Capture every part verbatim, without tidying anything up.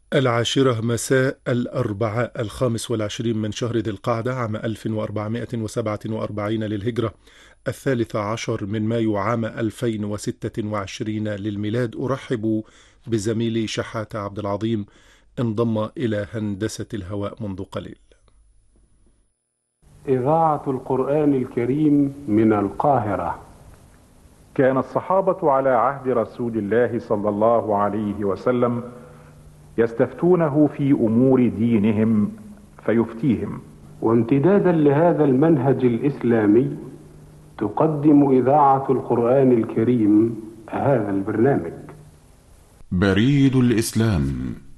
العاشرة مساء الأربعاء الخامس والعشرين من شهر ذي القعدة عام ألف وأربعمائة وسبعة وأربعين للهجرة، الثالث عشر من مايو عام ألفين وستة وعشرين للميلاد. أرحب بزميلي شحاتة عبد العظيم، انضم إلى هندسة الهواء منذ قليل. إذاعة القرآن الكريم من القاهرة. كان الصحابة على عهد رسول الله صلى الله عليه وسلم يستفتونه في أمور دينهم فيفتيهم. وامتدادا لهذا المنهج الإسلامي تقدم إذاعة القرآن الكريم هذا البرنامج. بريد الإسلام،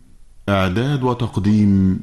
إعداد وتقديم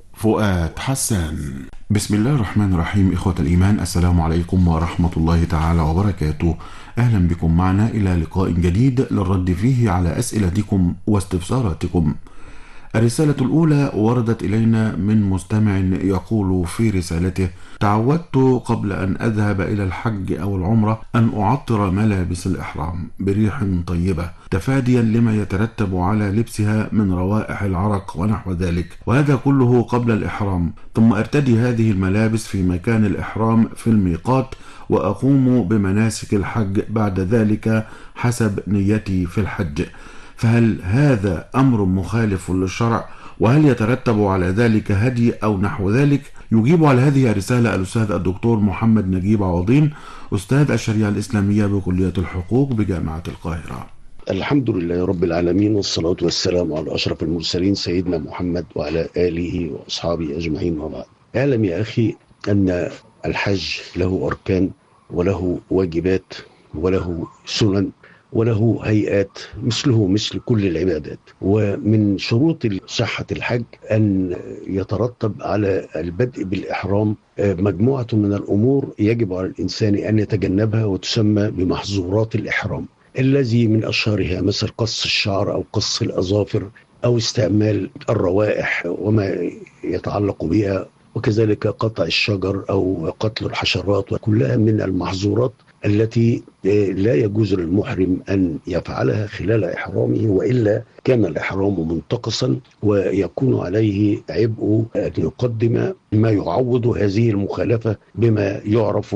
فؤاد حسان. بسم الله الرحمن الرحيم. إخوة الإيمان، السلام عليكم ورحمة الله تعالى وبركاته. أهلا بكم معنا إلى لقاء جديد للرد فيه على أسئلتكم واستفساراتكم. الرسالة الأولى وردت إلينا من مستمع يقول في رسالته: تعودت قبل أن أذهب إلى الحج أو العمرة أن أعطر ملابس الإحرام بريح طيبة تفاديا لما يترتب على لبسها من روائح العرق ونحو ذلك، وهذا كله قبل الإحرام، ثم أرتدي هذه الملابس في مكان الإحرام في الميقات وأقوم بمناسك الحج بعد ذلك حسب نيتي في الحج. فهل هذا أمر مخالف للشرع؟ وهل يترتب على ذلك هدي أو نحو ذلك؟ يجيب على هذه الرسالة الأستاذ الدكتور محمد نجيب عوضين، أستاذ الشريعة الإسلامية بكلية الحقوق بجامعة القاهرة. الحمد لله رب العالمين، والصلاة والسلام على أشرف المرسلين سيدنا محمد وعلى آله وأصحابه أجمعين وبعد. اعلم يا أخي أن الحج له أركان وله واجبات وله سنن وله هيئات مثله مثل كل العبادات، ومن شروط صحة الحج أن يترتب على البدء بالإحرام مجموعة من الأمور يجب على الإنسان أن يتجنبها وتسمى بمحظورات الإحرام، الذي من أشهرها مثل قص الشعر أو قص الأظافر أو استعمال الروائح وما يتعلق بها، وكذلك قطع الشجر أو قتل الحشرات، وكلها من المحظورات التي لا يجوز للمحرم أن يفعلها خلال إحرامه، وإلا كان الإحرام منتقصا ويكون عليه عبء أن يقدم ما يعوض هذه المخالفة بما يعرف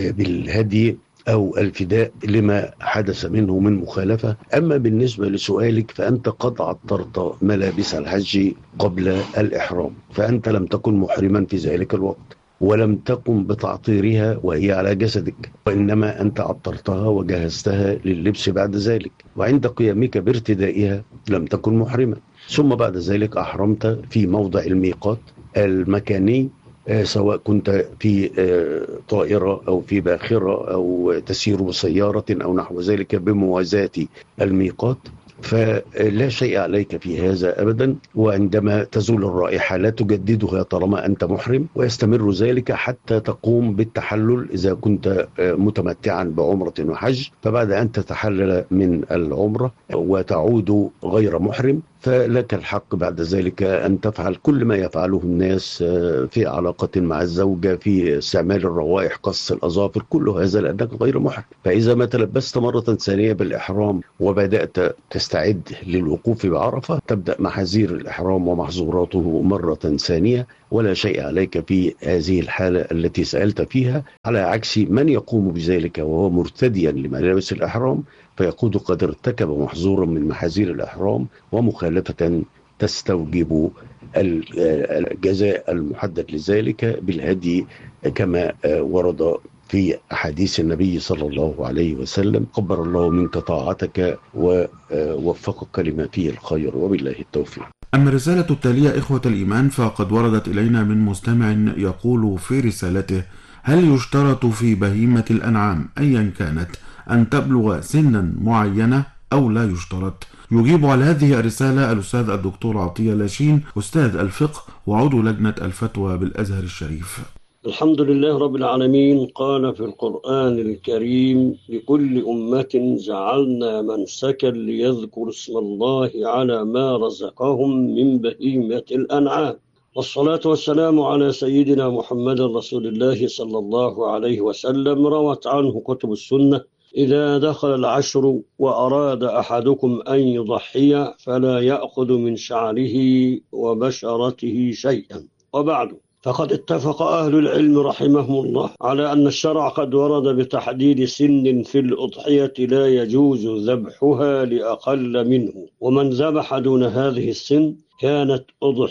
بالهدي أو الفداء لما حدث منه من مخالفة. أما بالنسبة لسؤالك فأنت قد عطرت ملابس الحج قبل الإحرام، فأنت لم تكن محرما في ذلك الوقت ولم تقم بتعطيرها وهي على جسدك، وإنما أنت عطرتها وجهزتها لللبس بعد ذلك، وعند قيامك بارتدائها لم تكن محرما. ثم بعد ذلك أحرمت في موضع الميقات المكاني، سواء كنت في طائرة أو في باخرة أو تسير بسيارة أو نحو ذلك بموازاة الميقات، فلا شيء عليك في هذا أبدا. وعندما تزول الرائحة لا تجددها طالما أنت محرم، ويستمر ذلك حتى تقوم بالتحلل إذا كنت متمتعا بعمرة وحج. فبعد أن تتحلل من العمرة وتعود غير محرم فلك الحق بعد ذلك أن تفعل كل ما يفعله الناس في علاقة مع الزوجة، في استعمال الروائح، قص الأظافر، كل هذا لأنك غير محرم. فإذا ما تلبست مرة ثانية بالإحرام وبدأت تستعد للوقوف بعرفة تبدأ محاذير الإحرام ومحظوراته مرة ثانية، ولا شيء عليك في هذه الحالة التي سألت فيها، على عكس من يقوم بذلك وهو مرتديا لملابس الإحرام فيكون قد ارتكب محظورا من محاذير الإحرام ومخالفة تستوجب الجزاء المحدد لذلك بالهدي كما ورد في أحاديث النبي صلى الله عليه وسلم: قبل الله منك طاعتك ووفقك لما فيه الخير، وبالله التوفيق. أما الرسالة التالية إخوة الإيمان فقد وردت إلينا من مستمع يقول في رسالته: هل يشترط في بهيمة الأنعام أيا كانت أن تبلغ سنا معينة أو لا يشترط؟ يجيب على هذه الرسالة الأستاذ الدكتور عطية لاشين، أستاذ الفقه وعضو لجنة الفتوى بالأزهر الشريف. الحمد لله رب العالمين. قال في القرآن الكريم: لكل أمة جعلنا منسكا ليذكروا اسم الله على ما رزقهم من بهيمة الأنعام. والصلاة والسلام على سيدنا محمد رسول الله صلى الله عليه وسلم. روت عنه كتب السنة إذا دخل العشر وأراد أحدكم أن يضحي فلا يأخذ من شعره وبشرته شيئا. وبعد، فقد اتفق أهل العلم رحمهم الله على أن الشرع قد ورد بتحديد سن في الأضحية لا يجوز ذبحها لأقل منه، ومن ذبح دون هذه السن كانت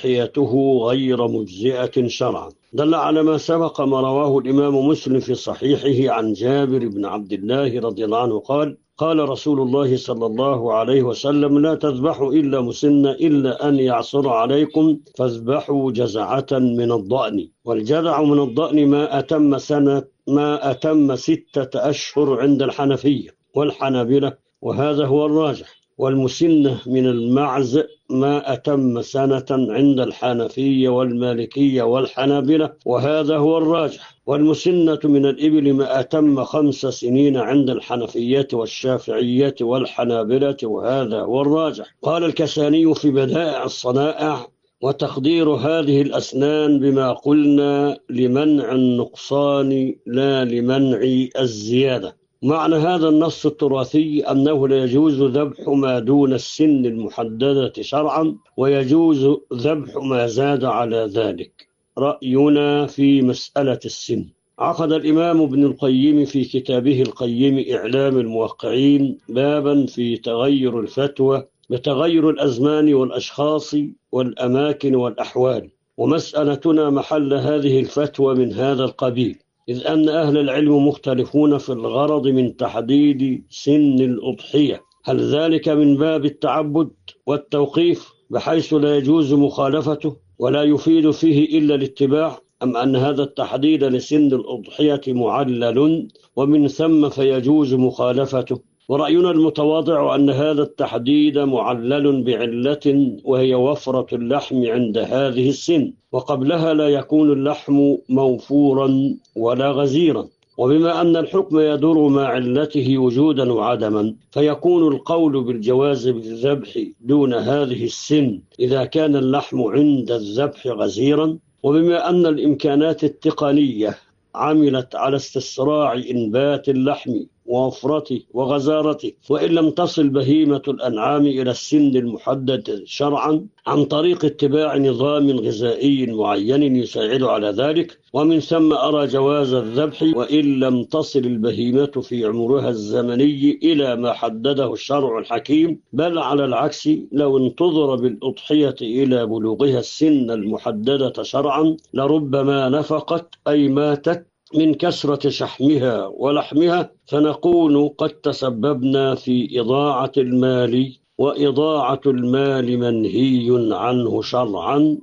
أضحيته غير مجزئة شرعا. دل على ما سبق ما رواه الإمام مسلم في صحيحه عن جابر بن عبد الله رضي الله عنه قال: قال رسول الله صلى الله عليه وسلم: لا تذبحوا إلا مسنة إلا أن يعصر عليكم فاذبحوا جزعة من الضأن. والجزع من الضأن ما أتم سنة ما أتم ستة أشهر عند الحنفية والحنابلة، وهذا هو الراجح. والمسنة من المعز ما أتم سنة عند الحنفية والمالكية والحنابلة، وهذا هو الراجح. والمسنة من الإبل ما أتم خمس سنين عند الحنفية والشافعية والحنابلة، وهذا هو الراجح. قال الكساني في بدائع الصنائع: وتقدير هذه الأسنان بما قلنا لمنع النقصان لا لمنع الزيادة. معنى هذا النص التراثي أنه لا يجوز ذبح ما دون السن المحددة شرعا، ويجوز ذبح ما زاد على ذلك. رأينا في مسألة السن. عقد الإمام ابن القيم في كتابه القيم إعلام الموقعين بابا في تغير الفتوى بتغير الأزمان والأشخاص والأماكن والأحوال، ومسألتنا محل هذه الفتوى من هذا القبيل، إذ أن أهل العلم مختلفون في الغرض من تحديد سن الأضحية. هل ذلك من باب التعبد والتوقيف بحيث لا يجوز مخالفته ولا يفيد فيه إلا الاتباع، أم أن هذا التحديد لسن الأضحية معلل ومن ثم فيجوز مخالفته؟ ورأينا المتواضع أن هذا التحديد معلل بعلة، وهي وفرة اللحم عند هذه السن، وقبلها لا يكون اللحم موفورا ولا غزيرا. وبما أن الحكم يدور مع علته وجودا وعدما، فيكون القول بالجواز بالذبح دون هذه السن إذا كان اللحم عند الذبح غزيرا. وبما أن الإمكانات التقنية عملت على استسراع إنبات اللحم ووفرته وغزارته، وإن لم تصل بهيمة الأنعام إلى السن المحدد شرعا عن طريق اتباع نظام غذائي معين يساعد على ذلك، ومن ثم أرى جواز الذبح وإن لم تصل البهيمة في عمرها الزمني إلى ما حدده الشرع الحكيم، بل على العكس لو انتظر بالأضحية إلى بلوغها السن المحددة شرعا لربما نفقت أي ماتت من كثرة شحمها ولحمها، فنكون قد تسببنا في إضاعة المال، وإضاعة المال منهي عنه شرعا،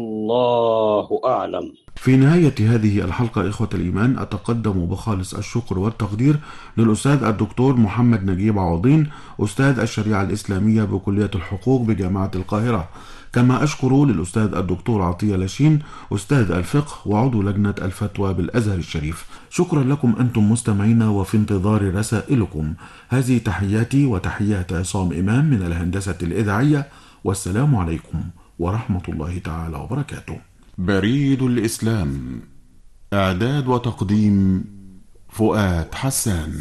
والله أعلم. في نهاية هذه الحلقة إخوة الإيمان، أتقدم بخالص الشكر والتقدير للأستاذ الدكتور محمد نجيب عوضين، أستاذ الشريعة الإسلامية بكلية الحقوق بجامعة القاهرة، كما أشكر للأستاذ الدكتور عطية لاشين، أستاذ الفقه وعضو لجنة الفتوى بالأزهر الشريف. شكرا لكم أنتم مستمعين، وفي انتظار رسائلكم. هذه تحياتي وتحيات عصام إمام من الهندسة الإذاعية، والسلام عليكم ورحمة الله تعالى وبركاته. بريد الإسلام، إعداد وتقديم فؤاد حسان.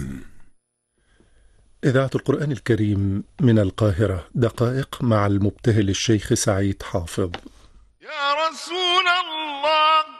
إذاعة القرآن الكريم من القاهرة، دقائق مع المبتهل الشيخ سعيد حافظ. يا رسول الله